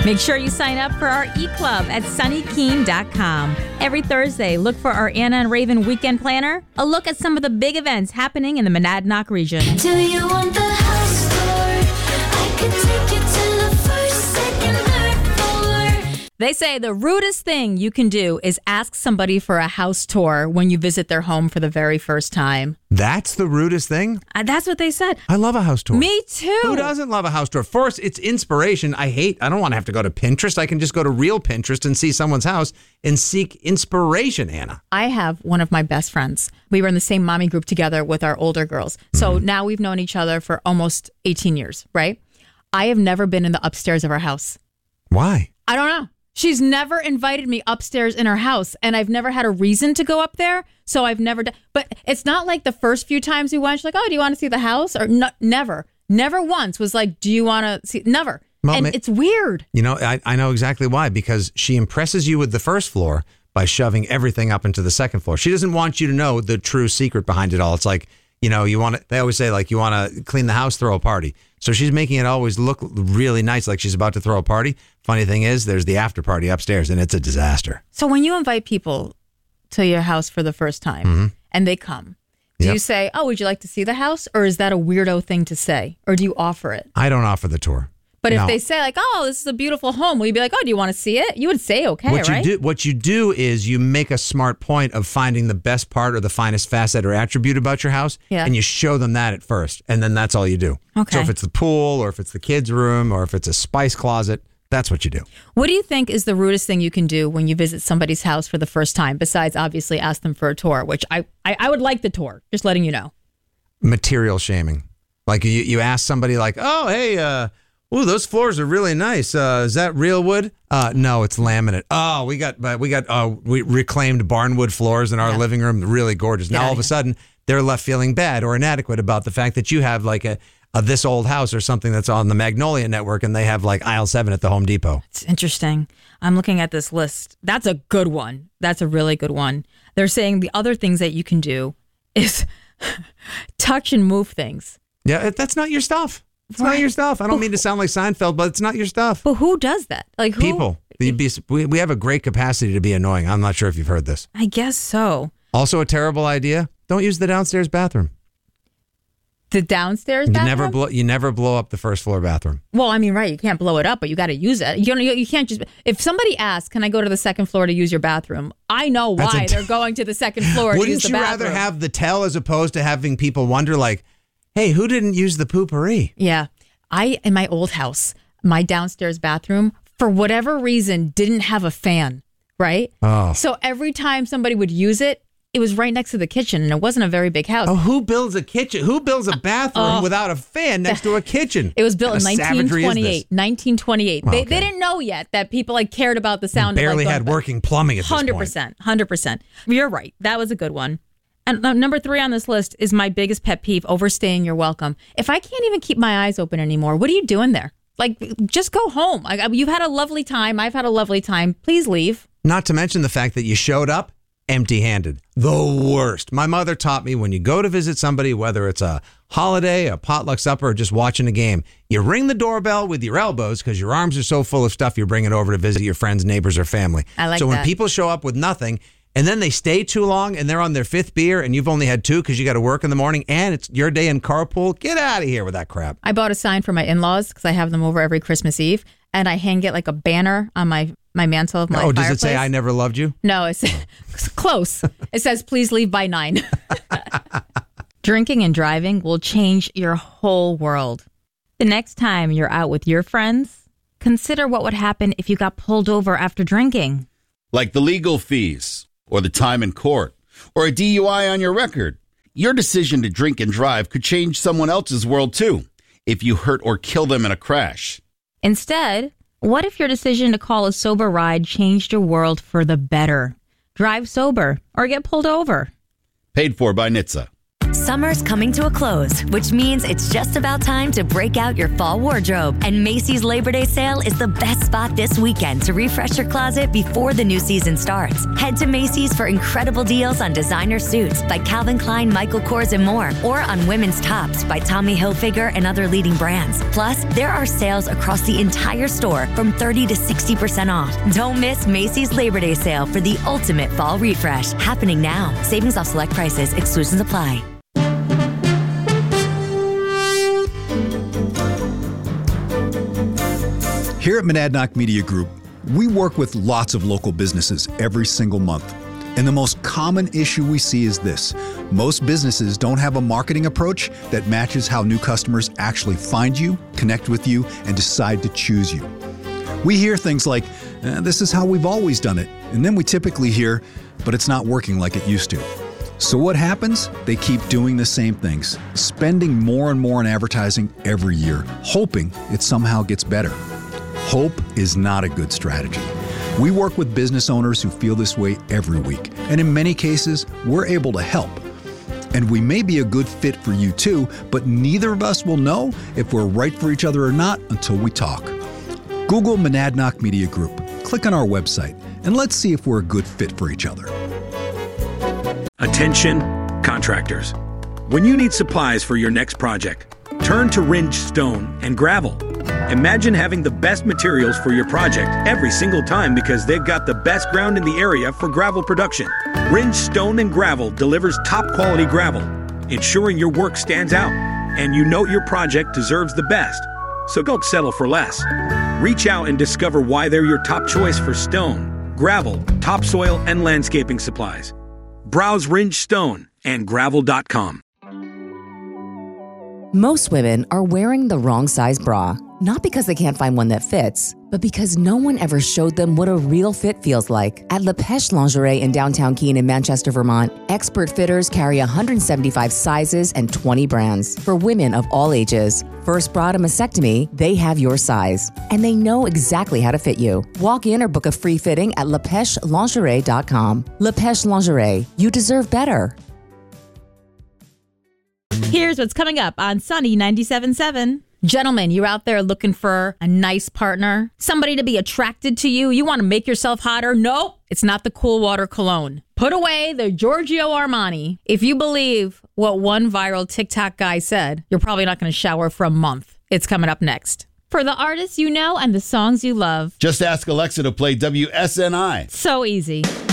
Make sure you sign up for our e-club at sunnykeen.com. Every Thursday, look for our Anna and Raven weekend planner, a look at some of the big events happening in the Monadnock region. Do you want the house tour? I could take you to the first, second, third floor. They say the rudest thing you can do is ask somebody for a house tour when you visit their home for the very first time. That's the rudest thing? That's what they said. I love a house tour. Me too. Who doesn't love a house tour? First, it's inspiration. I don't want to have to go to Pinterest. I can just go to real Pinterest and see someone's house and seek inspiration, Anna. I have one of my best friends. We were in the same mommy group together with our older girls. So now we've known each other for almost 18 years, right? I have never been in the upstairs of our house. Why? I don't know. She's never invited me upstairs in her house, and I've never had a reason to go up there, so I've never done. But it's not like the first few times we went, she's like, oh, do you want to see the house? Or no, never. Never once was like, do you want to see? Never. Well, and it's weird. You know, I know exactly why, because she impresses you with the first floor by shoving everything up into the second floor. She doesn't want you to know the true secret behind it all. It's like, you know, they always say, like, you want to clean the house, throw a party. So she's making it always look really nice, like she's about to throw a party. Funny thing is, there's the after party upstairs, and it's a disaster. So when you invite people to your house for the first time and they come, do you say, oh, would you like to see the house? Or is that a weirdo thing to say? Or do you offer it? I don't offer the tour. But No. if they say like, oh, this is a beautiful home, will you be like, oh, do you want to see it? You would say okay, right? What you do is you make a smart point of finding the best part or the finest facet or attribute about your house, and you show them that at first, and then that's all you do. Okay. So if it's the pool or if it's the kids' room or if it's a spice closet, that's what you do. What do you think is the rudest thing you can do when you visit somebody's house for the first time, besides obviously ask them for a tour, which I would like the tour, just letting you know. Material shaming. Like you ask somebody like, oh, hey, ooh, those floors are really nice. Is that real wood? No, it's laminate. Oh, we reclaimed barnwood floors in our living room. Really gorgeous. Now all of a sudden they're left feeling bad or inadequate about the fact that you have like a this old house or something that's on the Magnolia Network and they have like aisle 7 at the Home Depot. It's interesting. I'm looking at this list. That's a good one. That's a really good one. They're saying the other things that you can do is touch and move things. Yeah, that's not your stuff. It's not your stuff. I don't mean to sound like Seinfeld, but it's not your stuff. But who does that? Like who? People. We have a great capacity to be annoying. I'm not sure if you've heard this. I guess so. Also a terrible idea. Don't use the downstairs bathroom. The downstairs bathroom? You never blow up the first floor bathroom. Well, I mean, right. You can't blow it up, but you got to use it. You can't just... If somebody asks, can I go to the second floor to use your bathroom? I know why they're going to the second floor to use the bathroom. Wouldn't you rather have the tell as opposed to having people wonder like, hey, who didn't use the poopery? Yeah. In my old house, my downstairs bathroom, for whatever reason, didn't have a fan, right? Oh. So every time somebody would use it, it was right next to the kitchen, and it wasn't a very big house. Oh, who builds a kitchen? Who builds a bathroom without a fan next to a kitchen? It was built in 1928. 1928. Okay. They didn't know yet that people like cared about the sound. Barely of, like, had working plumbing at this point. 100%. You're right. That was a good one. And number 3 on this list is my biggest pet peeve, overstaying your welcome. If I can't even keep my eyes open anymore, what are you doing there? Like, just go home. You've had a lovely time. I've had a lovely time. Please leave. Not to mention the fact that you showed up empty-handed. The worst. My mother taught me when you go to visit somebody, whether it's a holiday, a potluck supper, or just watching a game, you ring the doorbell with your elbows because your arms are so full of stuff you're bringing over to visit your friends, neighbors, or family. I like so when that. people show up with nothing, and then they stay too long and they're on their 5th beer and you've only had 2 because you got to work in the morning and it's your day in carpool, get out of here with that crap. I bought a sign for my in-laws because I have them over every Christmas Eve, and I hang it like a banner on my mantle of my fireplace. Does it say I never loved you? No, it's close. It says please leave by 9. Drinking and driving will change your whole world. The next time you're out with your friends, consider what would happen if you got pulled over after drinking. Like the legal fees, or the time in court, or a DUI on your record. Your decision to drink and drive could change someone else's world too, if you hurt or kill them in a crash. Instead, what if your decision to call a sober ride changed your world for the better? Drive sober or get pulled over. Paid for by NHTSA. Summer's coming to a close, which means it's just about time to break out your fall wardrobe. And Macy's Labor Day sale is the best spot this weekend to refresh your closet before the new season starts. Head to Macy's for incredible deals on designer suits by Calvin Klein, Michael Kors, and more, or on women's tops by Tommy Hilfiger and other leading brands. Plus, there are sales across the entire store from 30 to 60% off. Don't miss Macy's Labor Day sale for the ultimate fall refresh. Happening now. Savings off select prices. Exclusions apply. Here at Monadnock Media Group, we work with lots of local businesses every single month. And the most common issue we see is this. Most businesses don't have a marketing approach that matches how new customers actually find you, connect with you, and decide to choose you. We hear things like, this is how we've always done it. And then we typically hear, but it's not working like it used to. So what happens? They keep doing the same things, spending more and more on advertising every year, hoping it somehow gets better. Hope is not a good strategy. We work with business owners who feel this way every week, and in many cases, we're able to help. And we may be a good fit for you too, but neither of us will know if we're right for each other or not until we talk. Google Monadnock Media Group, click on our website, and let's see if we're a good fit for each other. Attention, contractors. When you need supplies for your next project, turn to Ringe Stone and Gravel. Imagine having the best materials for your project every single time because they've got the best ground in the area for gravel production. Ringe Stone and Gravel delivers top quality gravel, ensuring your work stands out and you know your project deserves the best. So don't settle for less. Reach out and discover why they're your top choice for stone, gravel, topsoil, and landscaping supplies. Browse Ringe Stone and Gravel.com. Most women are wearing the wrong size bra, not because they can't find one that fits, but because no one ever showed them what a real fit feels like. At La Pêche Lingerie in downtown Keene in Manchester, Vermont, expert fitters carry 175 sizes and 20 brands for women of all ages. First bra to mastectomy, they have your size, and they know exactly how to fit you. Walk in or book a free fitting at LaPêcheLingerie.com. La Pêche Lingerie, you deserve better. Here's what's coming up on Sunny 97.7. Gentlemen, you're out there looking for a nice partner, somebody to be attracted to you. You want to make yourself hotter? Nope, it's not the Cool Water Cologne. Put away the Giorgio Armani. If you believe what one viral TikTok guy said, you're probably not going to shower for a month. It's coming up next. For the artists you know and the songs you love. Just ask Alexa to play WSNI. So easy.